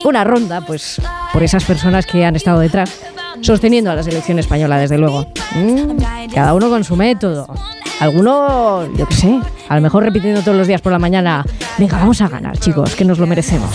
una ronda, pues, por esas personas que han estado detrás, sosteniendo a la selección española, desde luego. Cada uno con su método. Alguno, yo qué sé, a lo mejor repitiendo todos los días por la mañana: venga, vamos a ganar, chicos, que nos lo merecemos.